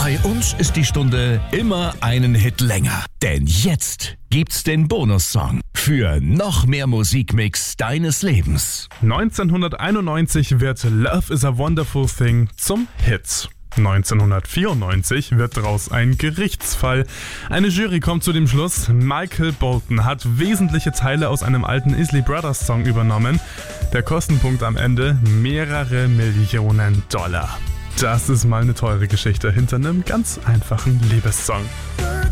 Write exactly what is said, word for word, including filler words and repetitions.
Bei uns ist die Stunde immer einen Hit länger. Denn jetzt gibt's den Bonussong für noch mehr Musikmix deines Lebens. neunzehnhunderteinundneunzig wird Love is a Wonderful Thing zum Hit. neunzehnhundertvierundneunzig wird daraus ein Gerichtsfall. Eine Jury kommt zu dem Schluss, Michael Bolton hat wesentliche Teile aus einem alten Isley Brothers Song übernommen. Der Kostenpunkt am Ende mehrere Millionen Dollar. Das ist mal eine teure Geschichte hinter einem ganz einfachen Liebessong.